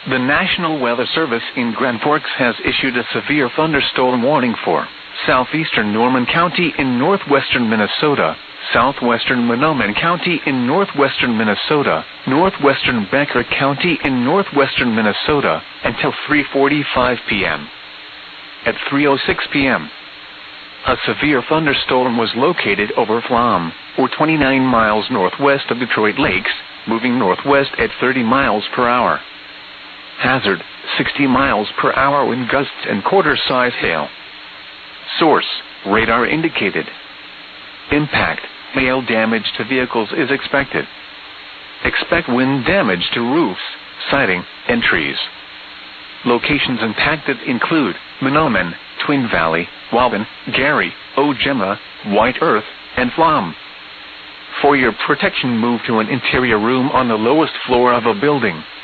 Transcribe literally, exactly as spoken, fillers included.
The National Weather Service in Grand Forks has issued a severe thunderstorm warning for southeastern Norman County in northwestern Minnesota, southwestern Mahnomen County in northwestern Minnesota, northwestern Becker County in northwestern Minnesota, until three forty-five p m At three oh six p m, a severe thunderstorm was located over Flom, or twenty-nine miles northwest of Detroit Lakes, moving northwest at thirty miles per hour. Hazard, sixty miles per hour wind gusts and quarter-size hail. Source, radar indicated. Impact, hail damage to vehicles is expected. Expect wind damage to roofs, siding, and trees. Locations impacted include Mahnomen, Twin Valley, Waban, Gary, Ojema, White Earth, and Flom. For your protection, move to an interior room on the lowest floor of a building.